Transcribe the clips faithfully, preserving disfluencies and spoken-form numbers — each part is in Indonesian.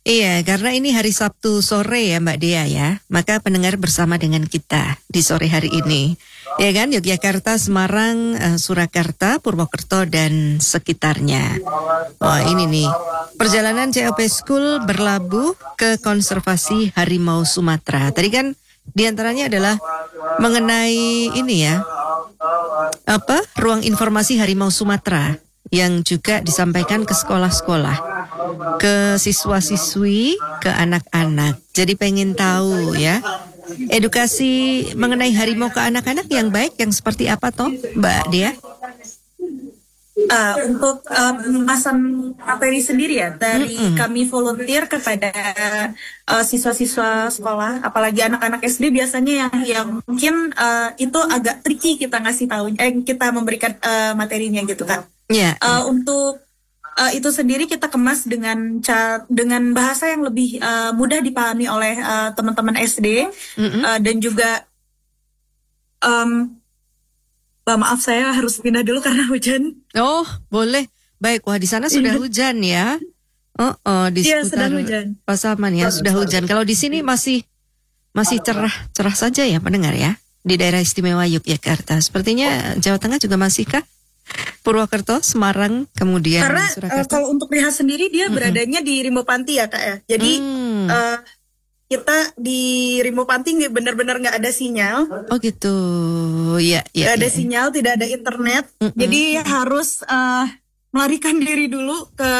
Iya, karena ini hari Sabtu sore ya Mbak Dea ya. Maka pendengar bersama dengan kita di sore hari ini. Ya kan, Yogyakarta, Semarang, eh, Surakarta, Purwokerto dan sekitarnya. Wah, ini nih. Perjalanan C O P School berlabuh ke konservasi harimau Sumatera. Tadi kan diantaranya adalah mengenai ini ya. Apa? Ruang informasi harimau Sumatera yang juga disampaikan ke sekolah-sekolah, ke siswa-siswi, ke anak-anak. Jadi pengen tahu ya, edukasi mengenai harimau ke anak-anak yang baik yang seperti apa toh Mbak Dea? Uh, untuk uh, pembahasan materi sendiri ya dari Mm-mm. kami volunteer kepada uh, siswa-siswa sekolah, apalagi anak-anak S D biasanya yang yang mungkin uh, itu agak tricky kita ngasih tahu, eh kita memberikan uh, materinya gitu kan. Ya. Uh, untuk uh, itu sendiri kita kemas dengan ca- dengan bahasa yang lebih uh, mudah dipahami oleh uh, teman-teman S D uh, dan juga um, bah, maaf saya harus pindah dulu karena hujan. Oh, boleh. Baik, wah di sana sudah hujan ya. Oh, oh di Iya, sekitar sedang hujan. Pasaman ya sudah hujan. Kalau di sini masih masih cerah cerah saja ya pendengar ya. Di daerah istimewa Yogyakarta. Sepertinya Jawa Tengah juga masih kah? Purwokerto, Semarang, kemudian Karena uh, Surakarta. kalau untuk lihat sendiri dia Mm-mm. beradanya di Rimbo Panti ya kak ya. Jadi Mm. uh, kita di Rimbo Panti nggak benar-benar nggak ada sinyal, Oh gitu, ya, ya, nggak ada ya. sinyal, tidak ada internet. Mm-mm. Jadi harus uh, melarikan diri dulu ke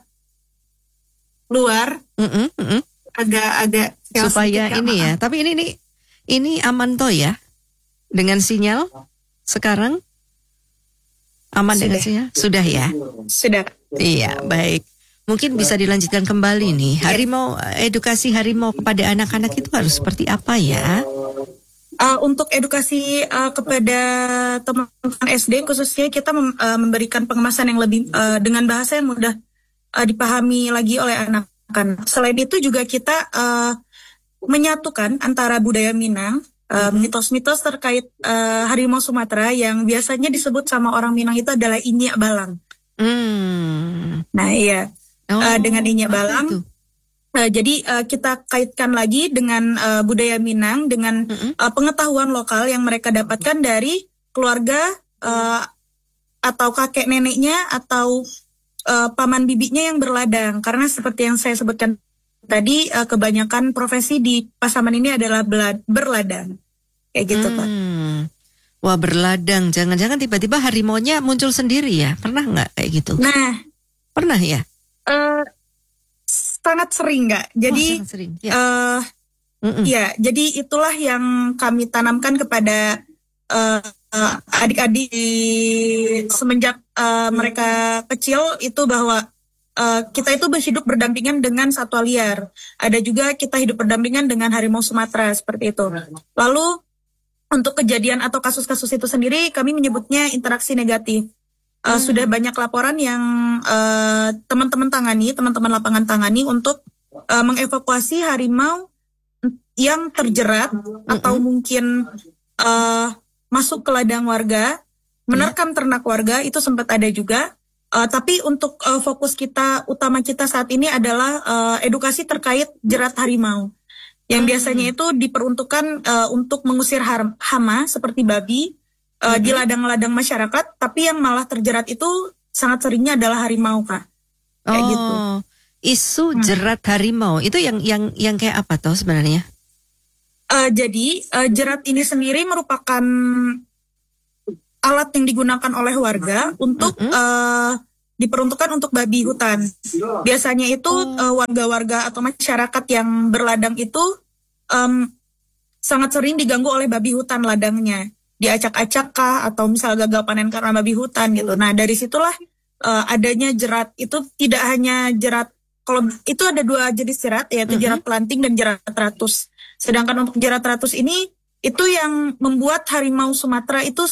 luar, Mm-mm, mm-mm. agak-agak chaos Supaya sedikit, Kak, ini ya. maaf. Tapi ini ini ini aman toh ya dengan sinyal sekarang aman Sudah. dengan sinyal sudah ya. Sudah. Iya baik. Mungkin bisa dilanjutkan kembali nih. Harimau edukasi harimau kepada anak-anak itu harus seperti apa ya? Uh, untuk edukasi uh, kepada teman-teman S D khususnya kita mem- uh, memberikan pengemasan yang lebih uh, dengan bahasa yang mudah uh, dipahami lagi oleh anak-anak. Selain itu juga kita uh, menyatukan antara budaya Minang, uh, mitos-mitos terkait uh, harimau Sumatera yang biasanya disebut sama orang Minang itu adalah Inyak Balang. Hmm. Nah iya, Oh, uh, dengan Inyak apa Balang. itu? Uh, jadi uh, kita kaitkan lagi dengan uh, budaya Minang dengan Mm-mm. uh, pengetahuan lokal yang mereka dapatkan dari keluarga uh, atau kakek neneknya atau uh, paman bibinya yang berladang. Karena seperti yang saya sebutkan tadi, uh, kebanyakan profesi di Pasaman ini adalah belad- berladang. Kayak gitu Pak. Hmm. Wah berladang, jangan-jangan tiba-tiba harimaunya muncul sendiri ya? Pernah nggak kayak gitu? Nah, Pernah ya? uh, sangat sering nggak? Jadi, Oh, sangat sering. Ya. uh, Mm-mm. ya, jadi itulah yang kami tanamkan kepada uh, uh, adik-adik di- semenjak uh, mereka kecil itu bahwa uh, kita itu hidup berdampingan dengan satwa liar. Ada juga kita hidup berdampingan dengan harimau Sumatera seperti itu. Lalu untuk kejadian atau kasus-kasus itu sendiri kami menyebutnya interaksi negatif. Uh, Hmm. Sudah banyak laporan yang uh, teman-teman tangani, teman-teman lapangan tangani untuk uh, mengevakuasi harimau yang terjerat atau mungkin uh, masuk ke ladang warga, menerkam ternak warga, itu sempat ada juga. Uh, tapi untuk uh, fokus kita, utama kita saat ini adalah uh, edukasi terkait jerat harimau. Yang biasanya itu diperuntukkan uh, untuk mengusir har- hama seperti babi uh, di ladang-ladang masyarakat, tapi yang malah terjerat itu sangat seringnya adalah harimau, Kak. Kayak Oh, gitu. isu jerat harimau itu yang yang yang kayak apa toh sebenarnya? Uh, jadi uh, jerat ini sendiri merupakan alat yang digunakan oleh warga untuk uh, diperuntukkan untuk babi hutan. Biasanya itu uh, warga-warga atau masyarakat yang berladang itu um, sangat sering diganggu oleh babi hutan ladangnya. Diacak-acak kah atau misal gagal panen karena babi hutan gitu. Nah dari situlah uh, adanya jerat. Itu tidak hanya jerat, kalau itu ada dua jenis jerat, yaitu jerat pelanting dan jerat ratus. Sedangkan untuk jerat ratus ini itu yang membuat harimau Sumatera itu